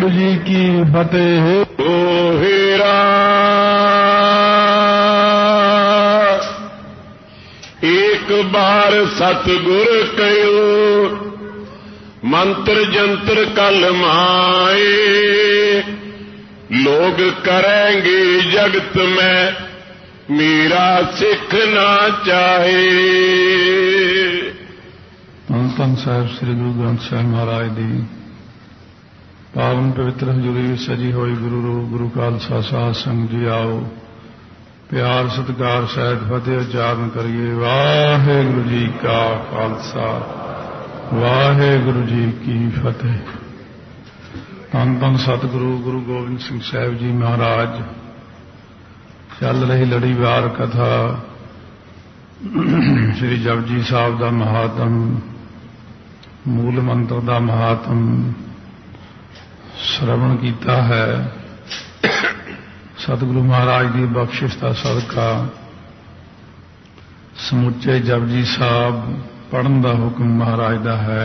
जी की फतेह। ओ हेरा एक बार सतगुर कयो मंत्र जंत्र कल माए लोग करेंगे जगत में मेरा सिख ना चाहे। धन धन साहिब श्री गुरु ग्रंथ साहिब महाराज दी पावन पवित्र हजूरी विच सजी होई गुरु रूप गुरु खालसा साध संगत जी आओ प्यार सत्कार सहित फतेह उचारण करिए। वाहिगुरू जी का खालसा वाहिगुरू जी की फतेह। धन धन सतगुरु गुरु गोबिंद सिंह साहिब जी महाराज चल रही लड़ीवार कथा श्री जपजी साहब का महात्म मूल मंत्र का महात्म श्रवण किया है। सतगुरु महाराज की बख्शिश का सदका समुचे जपजी साहब पढ़न का हुक्म महाराज का है।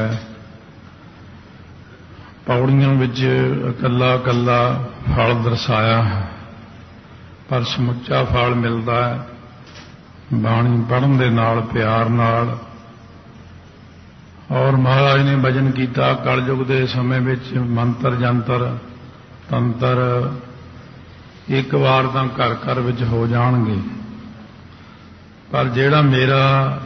पौड़ियों विच अकला अकला फल दर्शाया है पर समुचा फल मिलता है बाणी पढ़न दे नाल प्यार नाल। और महाराज ने भजन किया कलयुग के समय विच मंत्र जंतर तंत्र एक बार तो घर घर विच हो जाणगे पर जिहड़ा मेरा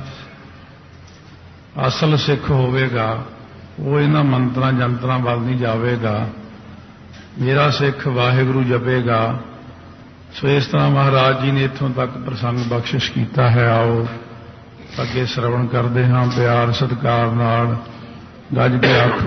असल सिख होवेगा वो इन्हां मंत्रां जंत्रां वल नहीं जावेगा। मेरा सिख वाहिगुरू जपेगा। सो इस तरह महाराज जी ने इत्थों तक प्रसंग बख्शिश किया है। आओ अगे श्रवण करते हाँ प्यार सत्कार नाल गज के आखो